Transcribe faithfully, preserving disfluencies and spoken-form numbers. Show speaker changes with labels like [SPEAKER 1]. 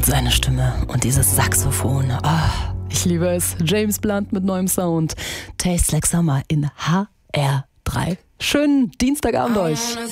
[SPEAKER 1] Und seine Stimme und dieses Saxophon. Oh, ich liebe es. James Blunt mit neuem Sound. Tastes Like Summer in H R drei. Schönen Dienstagabend euch.